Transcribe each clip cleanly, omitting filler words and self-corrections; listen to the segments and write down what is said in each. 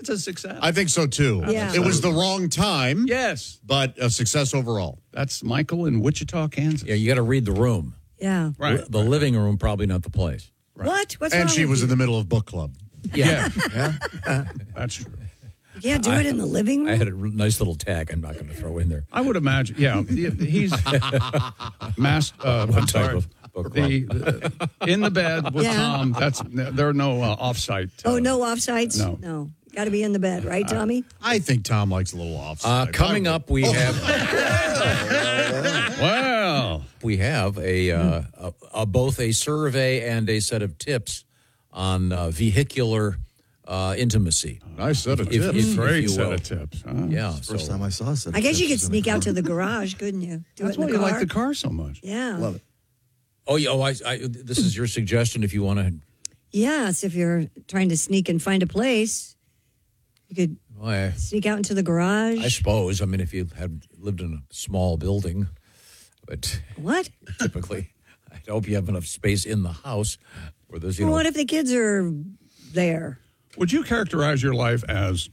it's a success. I think so, too. Yeah. It was the wrong time. Yes. But a success overall. That's Michael in Wichita, Kansas. Yeah, you got to read the room. Yeah. Right. The living room, probably not the place. Right. What? What's wrong And she with was you? in the middle of book club. Yeah. That's true. You can't do it in the living room? I had a nice little tag I'm not going to throw in there. I would imagine, yeah. He's I'm sorry. Book club. In the bed with Yeah. Tom. There are no off-site. Oh, no offsites? No. No. Got to be in the bed, right, Tommy? I think Tom likes a little offside. Coming up, we have Well, both a survey and a set of tips on vehicular intimacy. Nice set of If- tips. if- great you set will. of tips. Huh? Yeah. First so- time I saw it. I guess you could sneak out to the garage, couldn't you? Do That's it in why the you car? like the car so much. Yeah. Love it. Oh, yeah. This is your suggestion if you want to. Yes, if you're trying to sneak and find a place, you could sneak out into the garage. I suppose. I mean, if you had lived in a small building, but What? typically, I hope you have enough space in the house where there's, Well, what if the kids are there? Would you characterize your life as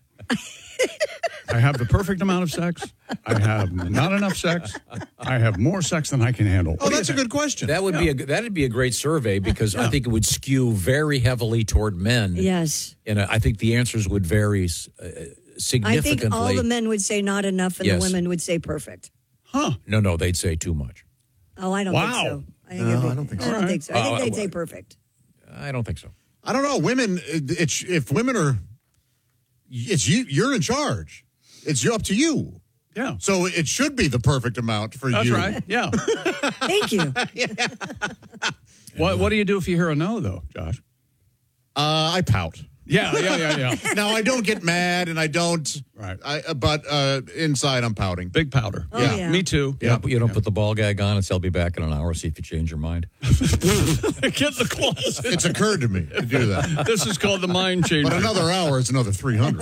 I have the perfect amount of sex, I have not enough sex, I have more sex than I can handle? Oh, that's a good question. That would that'd be a great survey because I think it would skew very heavily toward men. Yes. And I think the answers would vary I significantly. think all the men would say not enough and Yes. the women would say perfect. No, they'd say too much. Oh, I don't think so. I don't think so. I don't think so. I think they'd say perfect. I don't think so. I don't know. Women, if women are, it's you. You're in charge. It's up to you. Yeah. So it should be the perfect amount for That's you. right. Yeah. Thank you. What do you do if you hear a no, though, Josh? I pout. Yeah. Now I don't get mad, and I don't. Right. But inside I'm pouting. Big powder. Oh, yeah. Me too. You don't put the ball gag on and say, I'll be back in an hour, see if you change your mind. Get in the closet. It's occurred to me to do that. This is called the mind changer. But another hour is another 300.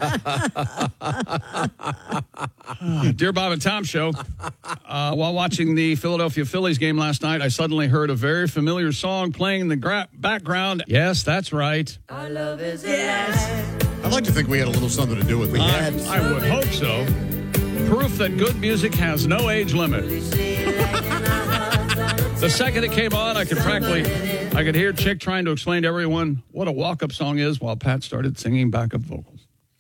Dear Bob and Tom show. While watching the Philadelphia Phillies game last night, I suddenly heard a very familiar song playing in the background. Yes, that's right. I'd like to think we had a little something to do with it. I would hope so. Proof that good music has no age limit. The second it came on, I could hear Chick trying to explain to everyone what a walk-up song is while Pat started singing backup vocals.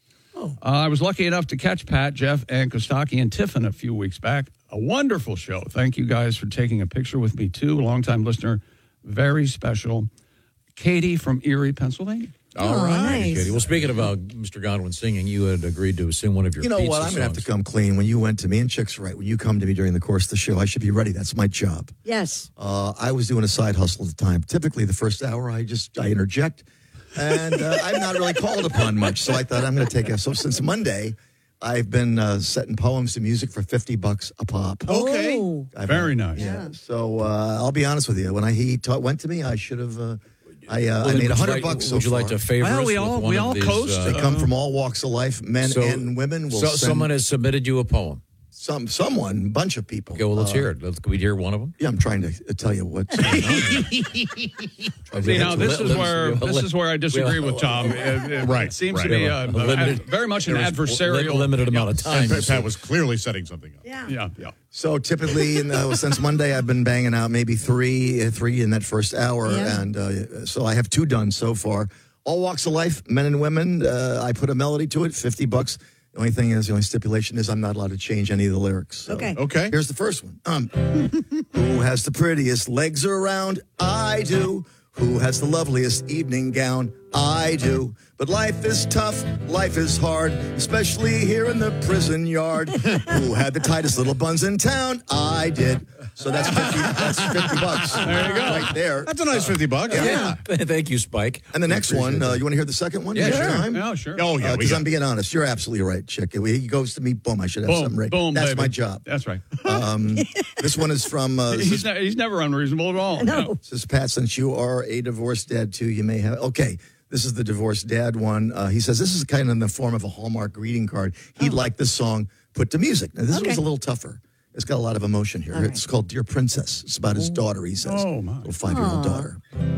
I was lucky enough to catch Pat, Jeff, and Kostaki and Tiffin a few weeks back. A wonderful show. Thank you guys for taking a picture with me, too. A longtime listener. Very special. Katie from Erie, Pennsylvania. All right. Nice. Katie. Well, speaking about Mr. Godwin singing, you had agreed to sing one of your You know pizza what? I'm going to have to songs. come clean. When you went to me, and Chick's right, when you come to me during the course of the show, I should be ready. That's my job. Yes. I was doing a side hustle at the time. Typically, the first hour, I interject, and I'm not really called upon much. So I thought I'm going to take it. So since Monday, I've been setting poems to music for $50 a pop. Okay. Oh. Very nice. Yeah. So I'll be honest with you. When he went to me, I should have. I made $100 so Would you like far. to favor Well, us we with all- one we of all these, coast. They come from all walks of life, men and women. Will send someone has submitted you a poem. someone, a bunch of people. Okay, well, let's hear it. Can we hear one of them? Yeah, I'm trying to tell you what's going on. See, now this is where I disagree with Tom. It seems to be very much an adversarial. Limited amount of time. Pat was clearly setting something up. Yeah. Yeah. So typically, since Monday, I've been banging out maybe three in that first hour, Yeah. and so I have 2 done so far. All walks of life, men and women. I put a melody to it, $50. The only stipulation is I'm not allowed to change any of the lyrics. So. Okay. Here's the first one. Who has the prettiest legs around? I do. Who has the loveliest evening gown? I do. But life is tough, life is hard, especially here in the prison yard. Who had the tightest little buns in town? I did. So that's $50. There you go. Right there. That's a nice $50. Yeah. Thank you, Spike. And the next one, you want to hear the second one? Yeah, Next sure. time? Yeah, sure. Oh, yeah. Because I'm being honest. You're absolutely right, Chick. He goes to me, boom, I should have something right. Boom, That's baby. my job. That's right. This one is from... He's never unreasonable at all. No. Says, Pat, since you are a divorced dad, too, you may have... Okay, this is the divorced dad one. He says, this is kind of in the form of a Hallmark greeting card. He'd like this song put to music. Now, this was a little tougher. It's got a lot of emotion here. All right. It's called Dear Princess. It's about his daughter, he says. Oh, my. Little 5-year-old daughter.